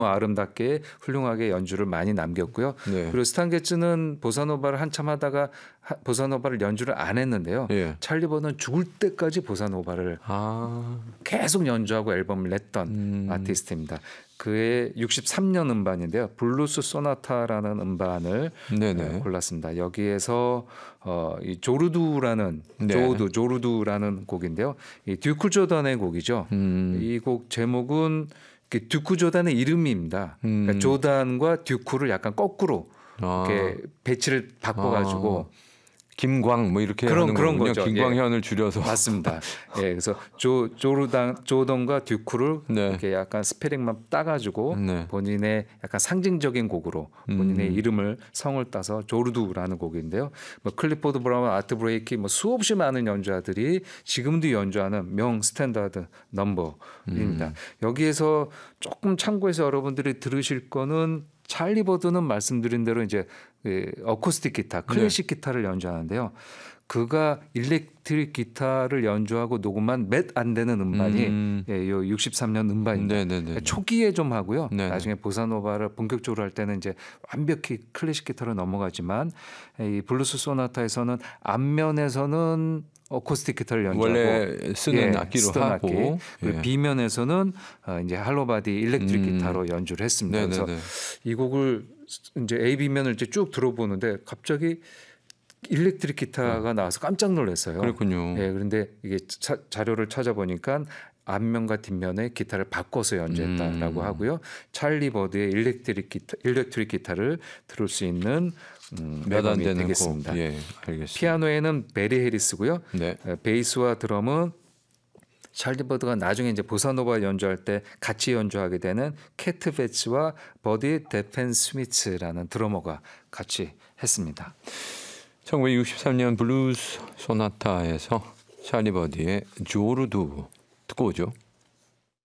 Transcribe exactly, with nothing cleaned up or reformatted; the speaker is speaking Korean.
아름답게 훌륭하게 연주를 많이 남겼고요. 네. 그리고 스탄 게츠는 보사노바를 한참 하다가 하, 보사노바를 연주를 안 했는데요. 예. 찰리 버드는 죽을 때까지 보사노바를 아. 계속 연주하고 앨범을 냈던 음. 아티스트입니다. 그의 육십삼 년 음반인데요. 블루스 소나타라는 음반을 네네. 골랐습니다. 여기에서 어, 이 조르두라는 네. 조두 조르두라는 곡인데요. 이 듀크 조던의 곡이죠. 음. 이 곡 제목은 듀크 조단의 이름입니다. 음. 그러니까 조단과 듀크를 약간 거꾸로 아. 이렇게 배치를 바꿔가지고 아. 김광 뭐 이렇게 그런 하는 그런 거군요. 거죠. 김광현을 예. 줄여서. 맞습니다. 예, 그래서 조 조르단 조던과 듀크를 네. 이렇게 약간 스페링만 따가지고 네. 본인의 약간 상징적인 곡으로 본인의 음. 이름을 성을 따서 조르두라는 곡인데요. 뭐 클리포드 브라운, 아트 브레이키 뭐 수없이 많은 연주자들이 지금도 연주하는 명 스탠다드 넘버입니다. 음. 여기에서 조금 참고해서 여러분들이 들으실 거는 찰리 버드는 말씀드린 대로 이제 어쿠스틱 기타, 클래식 네. 기타를 연주하는데요. 그가 일렉트릭 기타를 연주하고 녹음한 몇 안 되는 음반이 음. 예, 요 육십삼 년 음반입니다. 네네네. 그러니까 초기에 좀 하고요. 네네. 나중에 보사노바를 본격적으로 할 때는 이제 완벽히 클래식 기타로 넘어가지만 이 블루스 소나타에서는 앞면에서는 어쿠스틱 기타를 연주하고 원래 쓰는 예, 악기로 쓰던 하고 악기. 그리고 예. B면에서는 어, 이제 할로바디 일렉트릭 음. 기타로 연주를 했습니다. 네네네. 그래서 이 곡을 이제 A, B면을 이제 쭉 들어보는데 갑자기 일렉트릭 기타가 나와서 깜짝 놀랐어요. 그렇군요. 예, 그런데 이게 자, 자료를 찾아보니까 앞면과 뒷면에 기타를 바꿔서 연주했다라고 음. 하고요. 찰리 버드의 일렉트릭 기타, 일렉트릭 기타를 들을 수 있는 음, 몇 안 앨범이 되는 되겠습니다. 곡. 예, 알겠습니다. 피아노에는 베리 해리스고요. 네. 에, 베이스와 드럼은 찰리 버드가 나중에 이제 보사노바 연주할 때 같이 연주하게 되는 캐트 베츠와 버디 데펜 스미츠라는 드러머가 같이 했습니다. 천구백육십삼 년 블루스 소나타에서 찰리 버디의 조르두 듣고 오죠.